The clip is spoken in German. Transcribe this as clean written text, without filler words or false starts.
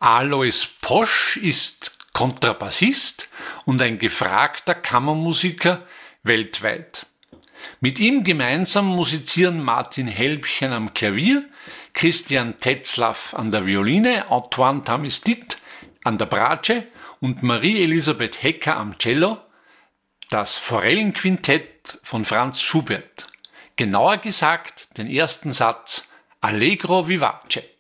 Alois Posch ist Kontrabassist und ein gefragter Kammermusiker weltweit. Mit ihm gemeinsam musizieren Martin Helbchen am Klavier, Christian Tetzlaff an der Violine, Antoine Tamistit an der Bratsche und Marie-Elisabeth Hecker am Cello, das Forellenquintett von Franz Schubert. Genauer gesagt den ersten Satz Allegro vivace.